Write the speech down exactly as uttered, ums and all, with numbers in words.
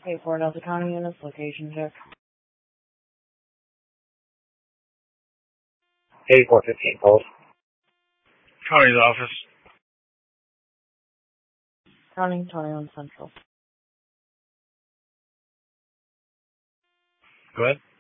eight four Delta County units, location check. eighty-four fifteen, hold. County's office. County twenty-one Central. Go ahead.